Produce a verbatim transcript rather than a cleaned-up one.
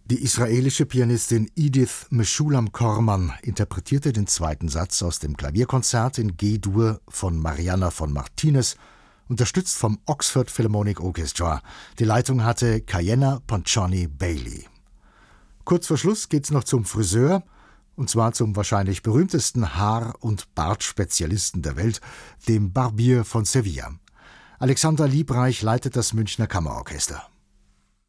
Die israelische Pianistin Edith Meshulam Korman interpretierte den zweiten Satz aus dem Klavierkonzert in G-Dur von Marianna von Martinez, unterstützt vom Oxford Philharmonic Orchestra. Die Leitung hatte Kayenna Ponchoni Bailey. Kurz vor Schluss geht's noch zum Friseur, und zwar zum wahrscheinlich berühmtesten Haar- und Bartspezialisten der Welt, dem Barbier von Sevilla. Alexander Liebreich leitet das Münchner Kammerorchester.